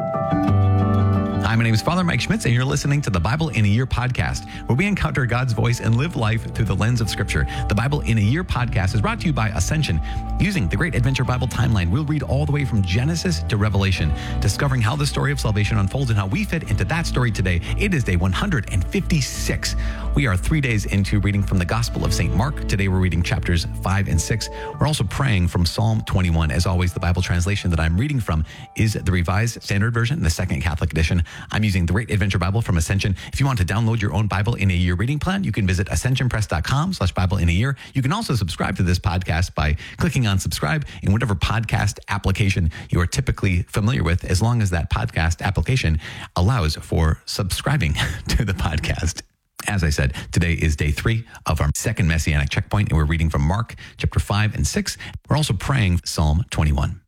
Hi, my name is Father Mike Schmitz, and you're listening to the Bible in a Year podcast, where we encounter God's voice and live life through the lens of Scripture. The Bible in a Year podcast is brought to you by Ascension. Using the Great Adventure Bible Timeline, we'll read all the way from Genesis to Revelation, discovering how the story of salvation unfolds and how we fit into that story today. It is day 156. We are 3 days into reading from the Gospel of St. Mark. Today we're reading chapters 5 and 6. We're also praying from Psalm 21. As always, the Bible translation that I'm reading from is the Revised Standard Version, the Second Catholic Edition. I'm using the Great Adventure Bible from Ascension. If you want to download your own Bible in a Year reading plan, you can visit ascensionpress.com/Bible in a Year. You can also subscribe to this podcast by clicking on subscribe in whatever podcast application you are typically familiar with, as long as that podcast application allows for subscribing to the podcast. As I said, today is day 3 of our second Messianic checkpoint, and we're reading from Mark chapter 5 and 6. We're also praying Psalm 21.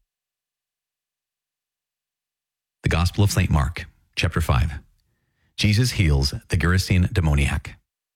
The Gospel of St. Mark, chapter 5. Jesus heals the Gerasene demoniac.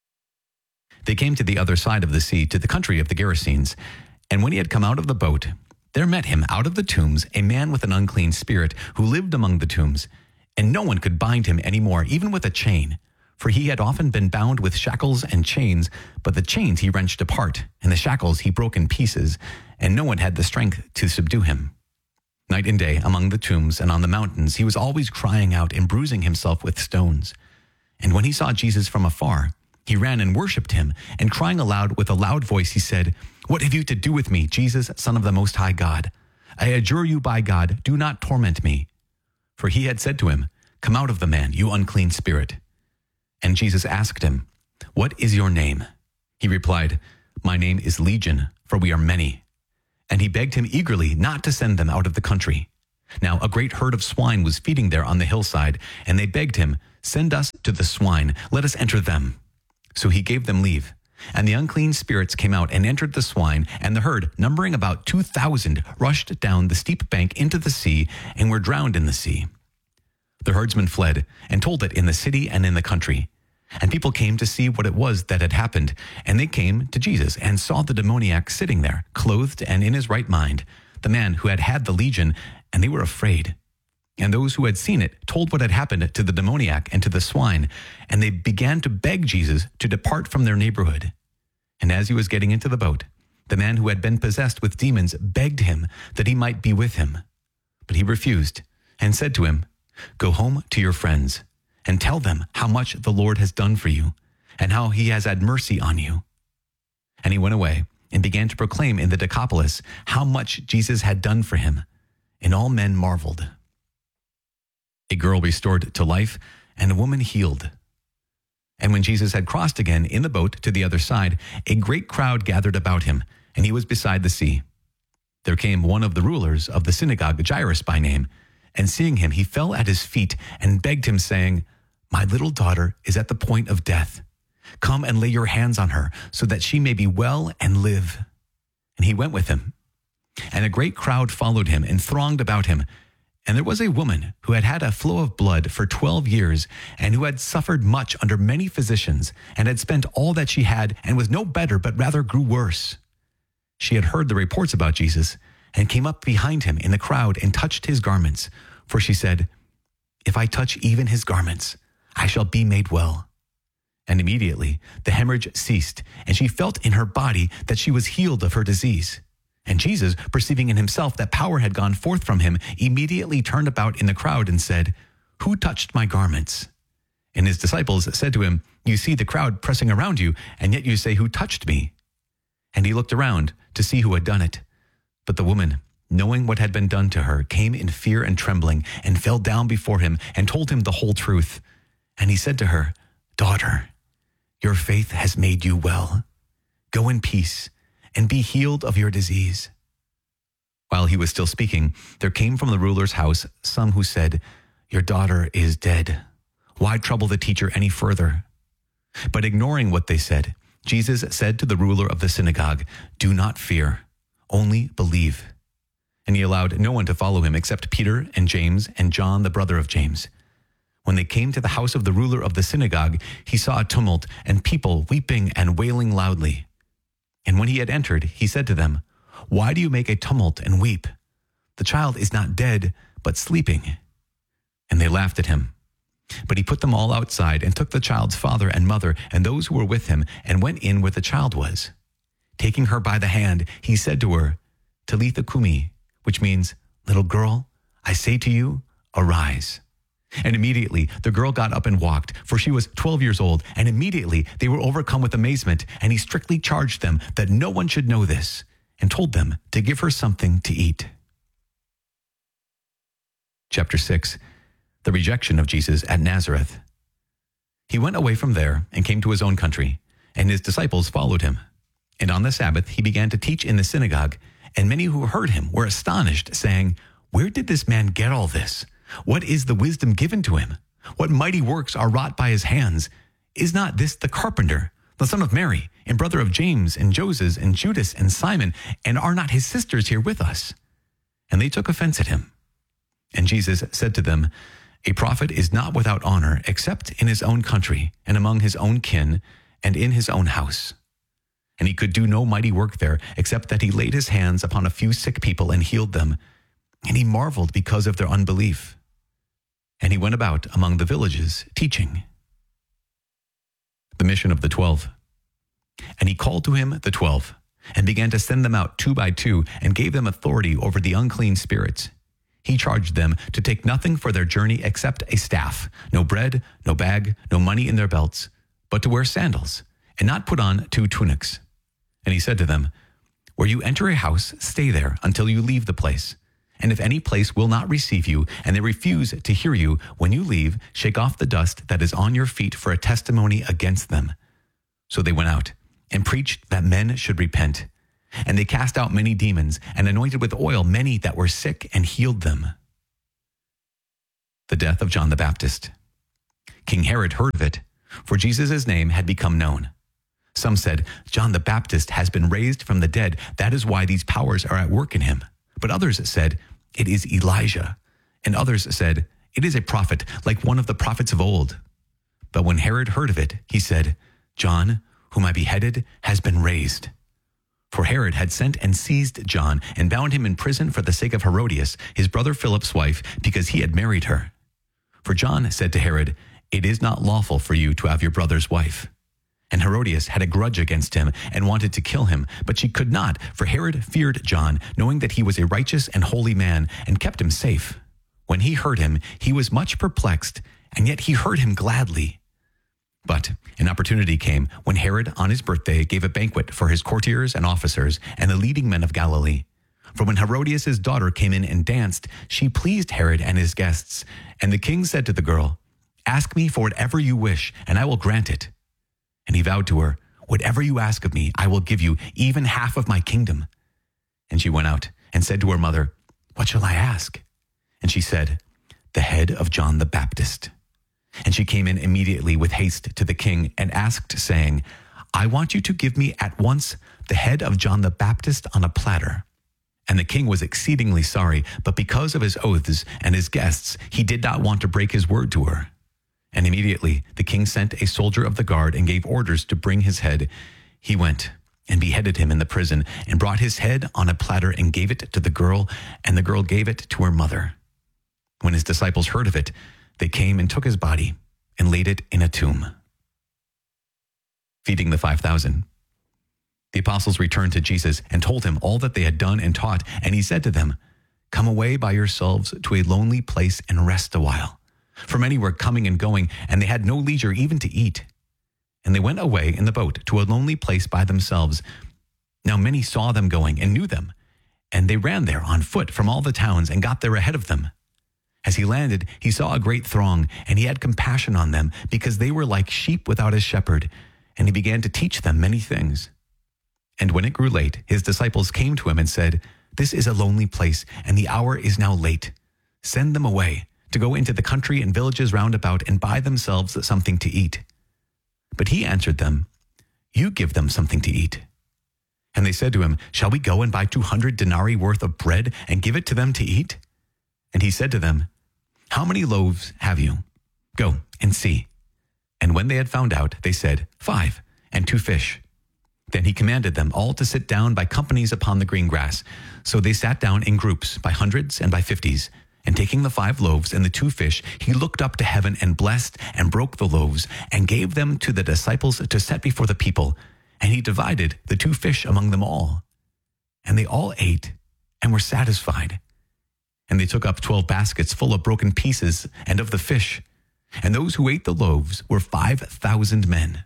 They came to the other side of the sea, to the country of the Gerasenes. And when he had come out of the boat, there met him out of the tombs a man with an unclean spirit, who lived among the tombs. And no one could bind him any more, even with a chain. For he had often been bound with shackles and chains, but the chains he wrenched apart, and the shackles he broke in pieces, and no one had the strength to subdue him. Night and day, among the tombs and on the mountains, he was always crying out and bruising himself with stones. And when he saw Jesus from afar, he ran and worshipped him, and crying aloud with a loud voice, he said, "What have you to do with me, Jesus, Son of the Most High God? I adjure you by God, do not torment me." For he had said to him, "Come out of the man, you unclean spirit." And Jesus asked him, "What is your name?" He replied, "My name is Legion, for we are many." And he begged him eagerly not to send them out of the country. Now a great herd of swine was feeding there on the hillside, and they begged him, "Send us to the swine, let us enter them." So he gave them leave. And the unclean spirits came out and entered the swine, and the herd, numbering about 2,000, rushed down the steep bank into the sea and were drowned in the sea. The herdsmen fled and told it in the city and in the country. And people came to see what it was that had happened. And they came to Jesus and saw the demoniac sitting there, clothed and in his right mind, the man who had had the legion, and they were afraid. And those who had seen it told what had happened to the demoniac and to the swine, and they began to beg Jesus to depart from their neighborhood. And as he was getting into the boat, the man who had been possessed with demons begged him that he might be with him. But he refused and said to him, "Go home to your friends and tell them how much the Lord has done for you and how he has had mercy on you." And he went away and began to proclaim in the Decapolis how much Jesus had done for him, and all men marveled. A girl restored to life, and a woman healed. And when Jesus had crossed again in the boat to the other side, a great crowd gathered about him, and he was beside the sea. There came one of the rulers of the synagogue, Jairus by name, and seeing him, he fell at his feet and begged him, saying, "My little daughter is at the point of death. Come and lay your hands on her, so that she may be well and live." And he went with him. And a great crowd followed him and thronged about him. And there was a woman who had had a flow of blood for 12 years, and who had suffered much under many physicians, and had spent all that she had, and was no better, but rather grew worse. She had heard the reports about Jesus, and came up behind him in the crowd and touched his garments. For she said, "If I touch even his garments, I shall be made well." And immediately the hemorrhage ceased, and she felt in her body that she was healed of her disease. And Jesus, perceiving in himself that power had gone forth from him, immediately turned about in the crowd and said, "Who touched my garments?" And his disciples said to him, "You see the crowd pressing around you, and yet you say, 'Who touched me?'" And he looked around to see who had done it. But the woman, knowing what had been done to her, came in fear and trembling, and fell down before him, and told him the whole truth. And he said to her, "Daughter, your faith has made you well. Go in peace, and be healed of your disease." While he was still speaking, there came from the ruler's house some who said, "Your daughter is dead. Why trouble the teacher any further?" But ignoring what they said, Jesus said to the ruler of the synagogue, "Do not fear, only believe." And he allowed no one to follow him except Peter and James and John, the brother of James. When they came to the house of the ruler of the synagogue, he saw a tumult and people weeping and wailing loudly. And when he had entered, he said to them, "Why do you make a tumult and weep? The child is not dead, but sleeping." And they laughed at him. But he put them all outside and took the child's father and mother and those who were with him and went in where the child was. Taking her by the hand, he said to her, Talitha Kumi, which means, little girl, I say to you, arise. And immediately the girl got up and walked, for she was 12 years old. And immediately they were overcome with amazement. And he strictly charged them that no one should know this, and told them to give her something to eat. Chapter 6. The rejection of Jesus at Nazareth. He went away from there and came to his own country, and his disciples followed him. And on the Sabbath he began to teach in the synagogue, and many who heard him were astonished, saying, Where did this man get all this? What is the wisdom given to him? What mighty works are wrought by his hands? Is not this the carpenter, the son of Mary, and brother of James and Joses and Judas and Simon, and are not his sisters here with us? And they took offense at him. And Jesus said to them, A prophet is not without honor except in his own country and among his own kin and in his own house. And he could do no mighty work there except that he laid his hands upon a few sick people and healed them. And he marveled because of their unbelief. And he went about among the villages teaching. The mission of the 12. And he called to him the 12 and began to send them out 2 by 2 and gave them authority over the unclean spirits. He charged them to take nothing for their journey except a staff, no bread, no bag, no money in their belts, but to wear sandals, and not put on 2 tunics. And he said to them, Where you enter a house, stay there until you leave the place. And if any place will not receive you, and they refuse to hear you, when you leave, shake off the dust that is on your feet for a testimony against them. So they went out and preached that men should repent. And they cast out many demons and anointed with oil many that were sick and healed them. The death of John the Baptist. King Herod heard of it, for Jesus' name had become known. Some said, John the Baptist has been raised from the dead. That is why these powers are at work in him. But others said, It is Elijah. And others said, It is a prophet, like one of the prophets of old. But when Herod heard of it, he said, John, whom I beheaded, has been raised. For Herod had sent and seized John and bound him in prison for the sake of Herodias, his brother Philip's wife, because he had married her. For John said to Herod, It is not lawful for you to have your brother's wife. And Herodias had a grudge against him and wanted to kill him, but she could not, for Herod feared John, knowing that he was a righteous and holy man, and kept him safe. When he heard him, he was much perplexed, and yet he heard him gladly. But an opportunity came when Herod, on his birthday, gave a banquet for his courtiers and officers and the leading men of Galilee. For when Herodias' daughter came in and danced, she pleased Herod and his guests. And the king said to the girl, Ask me for whatever you wish, and I will grant it. And he vowed to her, Whatever you ask of me, I will give you, even half of my kingdom. And she went out and said to her mother, What shall I ask? And she said, The head of John the Baptist. And she came in immediately with haste to the king and asked, saying, I want you to give me at once the head of John the Baptist on a platter. And the king was exceedingly sorry, but because of his oaths and his guests, he did not want to break his word to her. And immediately the king sent a soldier of the guard and gave orders to bring his head. He went and beheaded him in the prison and brought his head on a platter and gave it to the girl, and the girl gave it to her mother. When his disciples heard of it, they came and took his body and laid it in a tomb. Feeding the 5,000. The apostles returned to Jesus and told him all that they had done and taught, and he said to them, Come away by yourselves to a lonely place and rest a while. For many were coming and going, and they had no leisure even to eat. And they went away in the boat to a lonely place by themselves. Now many saw them going and knew them, and they ran there on foot from all the towns and got there ahead of them. As he landed, he saw a great throng, and he had compassion on them, because they were like sheep without a shepherd, and he began to teach them many things. And when it grew late, his disciples came to him and said, This is a lonely place, and the hour is now late. Send them away to go into the country and villages round about and buy themselves something to eat. But he answered them, You give them something to eat. And they said to him, Shall we go and buy 200 denarii worth of bread and give it to them to eat? And he said to them, How many loaves have you? Go and see. And when they had found out, they said, 5, and 2 fish. Then he commanded them all to sit down by companies upon the green grass. So they sat down in groups by hundreds and by 50s. And taking the 5 loaves and the 2 fish, he looked up to heaven and blessed and broke the loaves and gave them to the disciples to set before the people. And he divided the 2 fish among them all. And they all ate and were satisfied. And they took up 12 baskets full of broken pieces and of the fish. And those who ate the loaves were 5,000 men.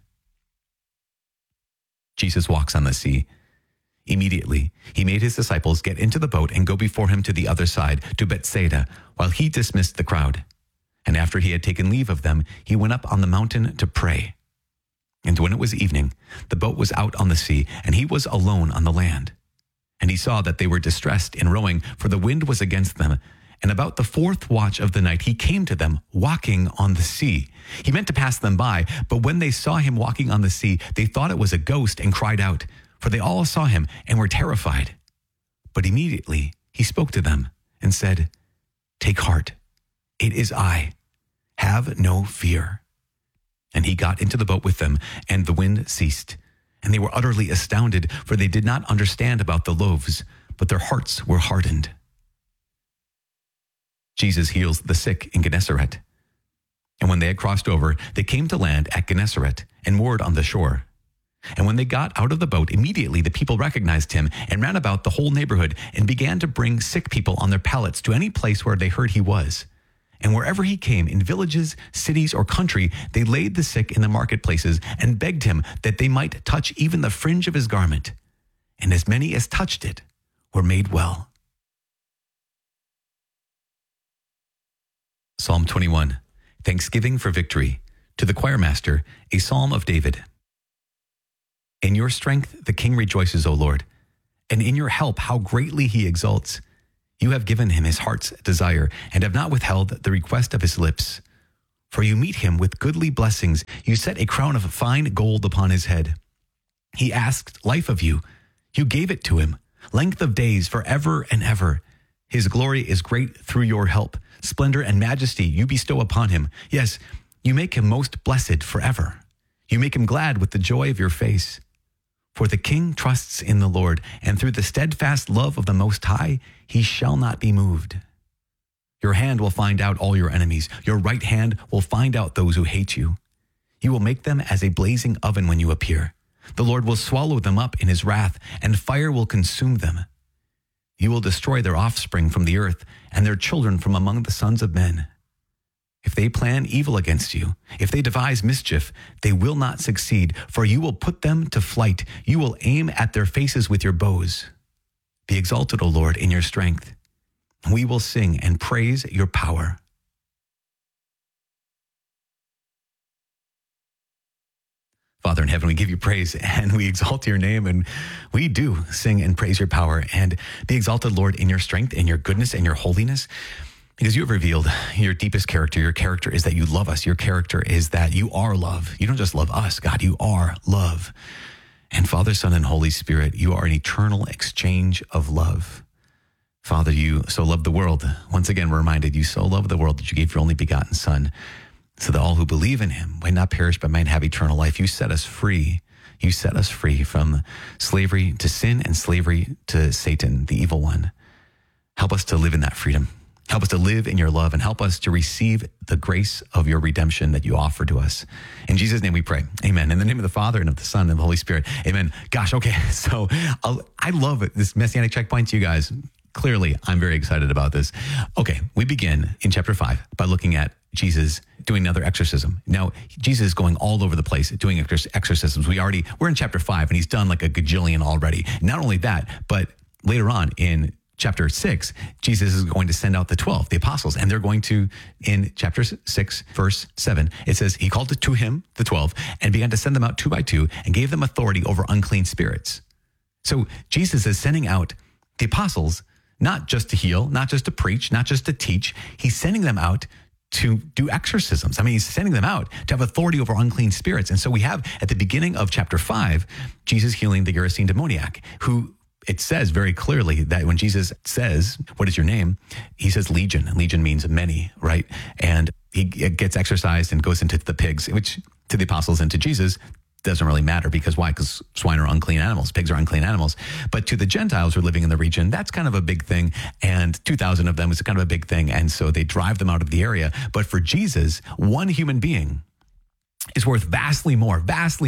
Jesus walks on the sea. Immediately, he made his disciples get into the boat and go before him to the other side, to Bethsaida, while he dismissed the crowd. And after he had taken leave of them, he went up on the mountain to pray. And when it was evening, the boat was out on the sea, and he was alone on the land. And he saw that they were distressed in rowing, for the wind was against them. And about the 4th watch of the night, he came to them, walking on the sea. He meant to pass them by, but when they saw him walking on the sea, they thought it was a ghost and cried out, for they all saw him and were terrified. But immediately he spoke to them and said, "Take heart, it is I. Have no fear." And he got into the boat with them, and the wind ceased. And they were utterly astounded, for they did not understand about the loaves, but their hearts were hardened. Jesus heals the sick in Gennesaret. And when they had crossed over, they came to land at Gennesaret and moored on the shore. And when they got out of the boat, immediately the people recognized him and ran about the whole neighborhood and began to bring sick people on their pallets to any place where they heard he was. And wherever he came, in villages, cities, or country, they laid the sick in the marketplaces and begged him that they might touch even the fringe of his garment. And as many as touched it were made well. Psalm 21, Thanksgiving for Victory. To the choirmaster, a psalm of David. In your strength the king rejoices, O Lord, and in your help how greatly he exults. You have given him his heart's desire, and have not withheld the request of his lips. For you meet him with goodly blessings. You set a crown of fine gold upon his head. He asked life of you. You gave it to him, length of days forever and ever. His glory is great through your help. Splendor and majesty you bestow upon him. Yes, you make him most blessed forever. You make him glad with the joy of your face. For the king trusts in the Lord, and through the steadfast love of the Most High, he shall not be moved. Your hand will find out all your enemies. Your right hand will find out those who hate you. You will make them as a blazing oven when you appear. The Lord will swallow them up in his wrath, and fire will consume them. You will destroy their offspring from the earth, and their children from among the sons of men. If they plan evil against you, if they devise mischief, they will not succeed, for you will put them to flight. You will aim at their faces with your bows. Be exalted, O Lord, in your strength. We will sing and praise your power. Father in heaven, we give you praise and we exalt your name, and we do sing and praise your power. And be exalted, Lord, in your strength, in your goodness, and your holiness, because you have revealed your deepest character. Your character is that you love us. Your character is that you are love. You don't just love us, God, you are love. And Father, Son, and Holy Spirit, you are an eternal exchange of love. Father, you so loved the world. Once again, we're reminded you so loved the world that you gave your only begotten Son, so that all who believe in him might not perish but might have eternal life. You set us free. You set us free from slavery to sin and slavery to Satan, the evil one. Help us to live in that freedom. Help us to live in your love, and help us to receive the grace of your redemption that you offer to us. In Jesus' name we pray. Amen. In the name of the Father, and of the Son, and of the Holy Spirit. Amen. Gosh, okay. So I love it. This Messianic Checkpoints, you guys. Clearly, I'm very excited about this. Okay, we begin in chapter 5 by looking at Jesus doing another exorcism. Now, Jesus is going all over the place doing exorcisms. We're in chapter 5, and he's done like a gajillion already. Not only that, but later on in chapter 6, Jesus is going to send out the 12, the apostles, and they're going to, in chapter 6, verse 7, it says, he called to him the 12 and began to send them out 2 by 2 and gave them authority over unclean spirits. So Jesus is sending out the apostles not just to heal, not just to preach, not just to teach. He's sending them out to do exorcisms. I mean, he's sending them out to have authority over unclean spirits. And so we have at the beginning of chapter 5, Jesus healing the Gerasene demoniac, who it says very clearly that when Jesus says, what is your name? He says legion. And legion means many, right? And he gets exorcised and goes into the pigs, which to the apostles and to Jesus, doesn't really matter because why? Because swine are unclean animals, pigs are unclean animals. But to the Gentiles who are living in the region, that's kind of a big thing. And 2,000 of them is kind of a big thing. And so they drive them out of the area. But for Jesus, one human being is worth vastly more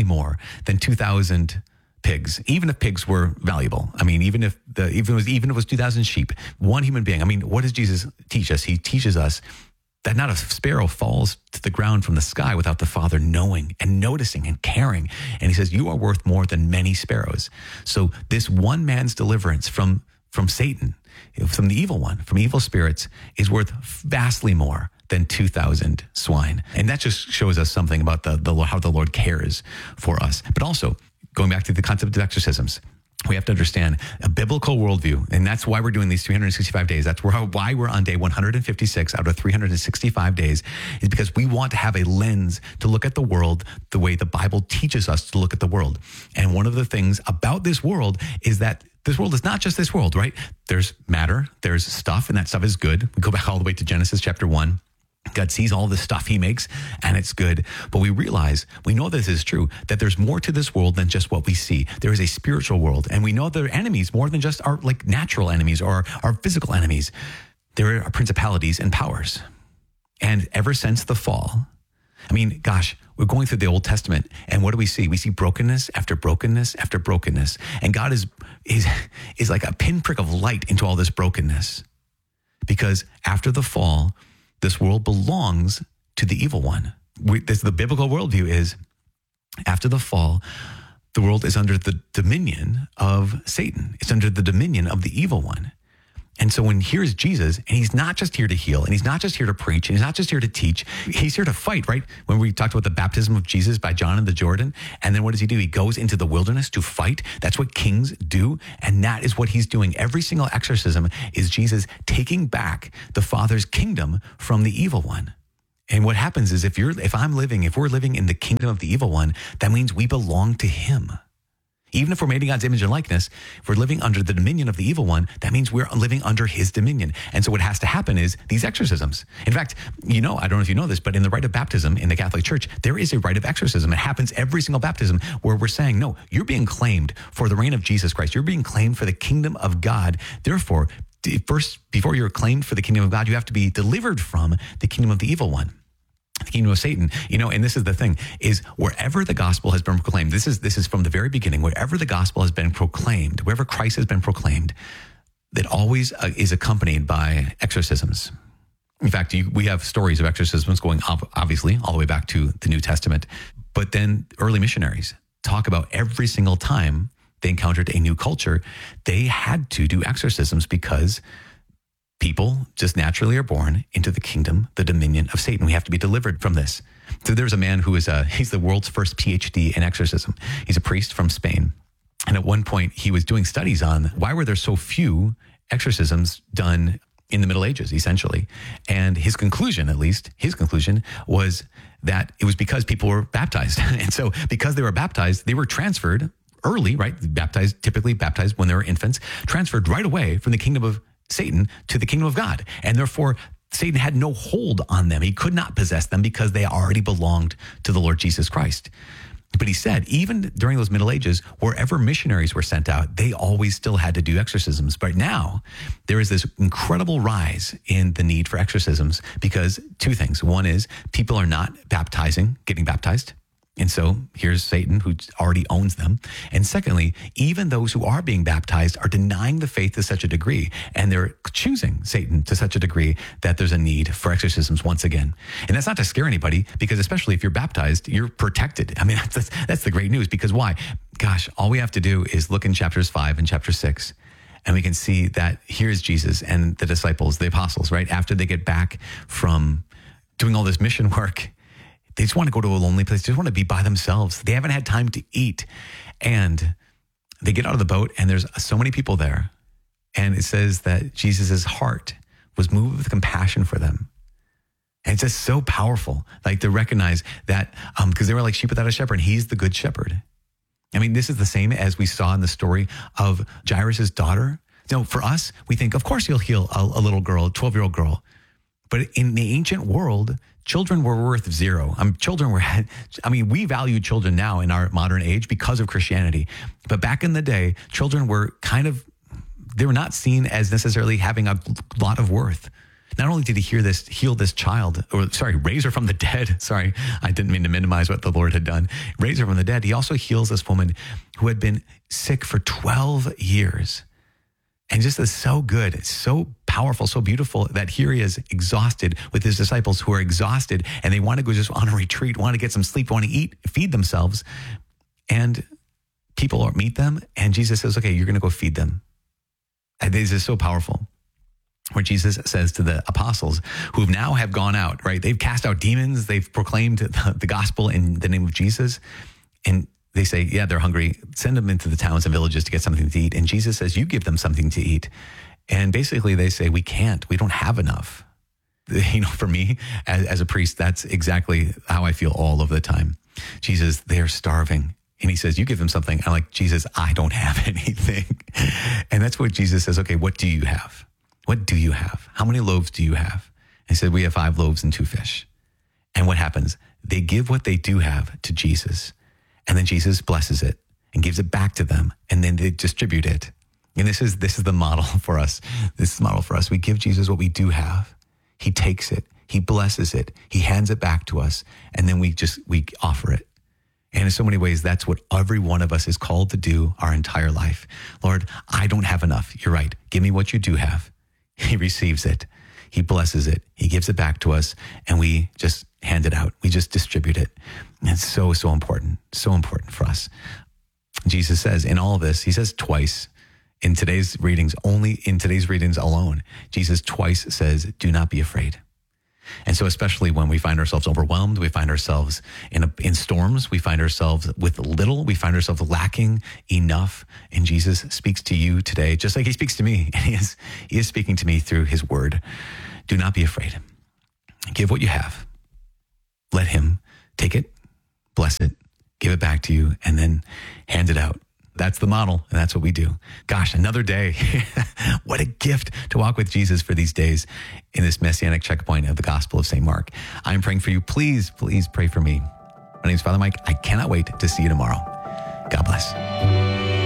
than 2,000 pigs, even if pigs were valuable. I mean, even if it was 2,000 sheep, one human being. I mean, what does Jesus teach us? He teaches us that not a sparrow falls to the ground from the sky without the Father knowing and noticing and caring. And he says, you are worth more than many sparrows. So this one man's deliverance from Satan, from the evil one, from evil spirits, is worth vastly more than 2,000 swine. And that just shows us something about how the Lord cares for us. But also, going back to the concept of exorcisms, we have to understand a biblical worldview, and that's why we're doing these 365 days. That's why we're on day 156 out of 365 days, is because we want to have a lens to look at the world the way the Bible teaches us to look at the world. And one of the things about this world is that this world is not just this world, right? There's matter, there's stuff, and that stuff is good. We go back all the way to Genesis chapter 1. God sees all the stuff he makes and it's good. But we know this is true, that there's more to this world than just what we see. There is a spiritual world. And we know there are enemies more than just our like natural enemies or our physical enemies. There are principalities and powers. And ever since the fall, I mean, gosh, we're going through the Old Testament and what do we see? We see brokenness after brokenness after brokenness. And God is like a pinprick of light into all this brokenness. Because after the fall, this world belongs to the evil one. The biblical worldview is, after the fall, the world is under the dominion of Satan. It's under the dominion of the evil one. And so when here's Jesus, and he's not just here to heal, and he's not just here to preach, and he's not just here to teach, he's here to fight, right? When we talked about the baptism of Jesus by John in the Jordan, and then what does he do? He goes into the wilderness to fight. That's what kings do, and that is what he's doing. Every single exorcism is Jesus taking back the Father's kingdom from the evil one. And what happens is if we're living in the kingdom of the evil one, that means we belong to him. Even if we're made in God's image and likeness, if we're living under the dominion of the evil one, that means we're living under his dominion. And so what has to happen is these exorcisms. In fact, I don't know if you know this, but in the rite of baptism in the Catholic Church, there is a rite of exorcism. It happens every single baptism where we're saying, no, you're being claimed for the reign of Jesus Christ. You're being claimed for the kingdom of God. Therefore, first, before you're claimed for the kingdom of God, you have to be delivered from the kingdom of the evil one. The kingdom of Satan, and this is the thing, is wherever the gospel has been proclaimed, this is from the very beginning, wherever the gospel has been proclaimed, wherever Christ has been proclaimed, that always is accompanied by exorcisms. In fact, we have stories of exorcisms going up, obviously, all the way back to the New Testament. But then early missionaries talk about every single time they encountered a new culture, they had to do exorcisms because people just naturally are born into the kingdom, the dominion of Satan. We have to be delivered from this. So there's a man who he's the world's first PhD in exorcism. He's a priest from Spain. And at one point he was doing studies on why were there so few exorcisms done in the Middle Ages, essentially. And his conclusion was that it was because people were baptized. And so because they were baptized, they were transferred early, right? Typically baptized when they were infants, transferred right away from the kingdom of Satan to the kingdom of God. And therefore, Satan had no hold on them. He could not possess them because they already belonged to the Lord Jesus Christ. But he said, even during those Middle Ages, wherever missionaries were sent out, they always still had to do exorcisms. But now there is this incredible rise in the need for exorcisms because two things. One is people are not getting baptized. And so here's Satan, who already owns them. And secondly, even those who are being baptized are denying the faith to such a degree, and they're choosing Satan to such a degree that there's a need for exorcisms once again. And that's not to scare anybody, because especially if you're baptized, you're protected. I mean, that's the great news, because why? Gosh, all we have to do is look in chapters 5 and chapter 6, and we can see that here's Jesus and the disciples, the apostles, right? After they get back from doing all this mission work, they just want to go to a lonely place. They just want to be by themselves. They haven't had time to eat. And they get out of the boat and there's so many people there. And it says that Jesus' heart was moved with compassion for them. And it's just so powerful, like to recognize that, because they were like sheep without a shepherd. He's the good shepherd. I mean, this is the same as we saw in the story of Jairus' daughter. For us, we think, of course he'll heal a little girl, a 12-year-old girl. But in the ancient world, children were worth zero. We value children now in our modern age because of Christianity. But back in the day, children were they were not seen as necessarily having a lot of worth. Not only did he heal this child, raise her from the dead. Sorry, I didn't mean to minimize what the Lord had done. Raise her from the dead. He also heals this woman who had been sick for 12 years. And just is so good, so powerful, so beautiful that here he is exhausted with his disciples who are exhausted and they want to go just on a retreat, want to get some sleep, want to eat, feed themselves. And people meet them and Jesus says, okay, you're going to go feed them. And this is so powerful. Where Jesus says to the apostles who now have gone out, right? They've cast out demons. They've proclaimed the gospel in the name of Jesus. And they say, yeah, they're hungry. Send them into the towns and villages to get something to eat. And Jesus says, you give them something to eat. And basically they say, we can't. We don't have enough. For me, as a priest, that's exactly how I feel all of the time. Jesus, they're starving. And he says, you give them something. I'm like, Jesus, I don't have anything. And that's what Jesus says. Okay, what do you have? What do you have? How many loaves do you have? And he said, we have 5 loaves and 2 fish. And what happens? They give what they do have to Jesus. And then Jesus blesses it and gives it back to them. And then they distribute it. And this is the model for us. This is the model for us. We give Jesus what we do have. He takes it. He blesses it. He hands it back to us. And then we offer it. And in so many ways, that's what every one of us is called to do our entire life. Lord, I don't have enough. You're right. Give me what you do have. He receives it. He blesses it. He gives it back to us. And we just hand it out. We just distribute it. And it's so, so important. So important for us. Jesus says in all of this, he says twice in today's readings, only in today's readings alone, Jesus twice says, do not be afraid. And so especially when we find ourselves overwhelmed, we find ourselves in storms, we find ourselves with little, we find ourselves lacking enough. And Jesus speaks to you today, just like he speaks to me. And he is speaking to me through his word. Do not be afraid. Give what you have. Let him take it, bless it, give it back to you, and then hand it out. That's the model, and that's what we do. Gosh, another day. What a gift to walk with Jesus for these days in this messianic checkpoint of the Gospel of St. Mark. I'm praying for you. Please, please pray for me. My name is Father Mike. I cannot wait to see you tomorrow. God bless.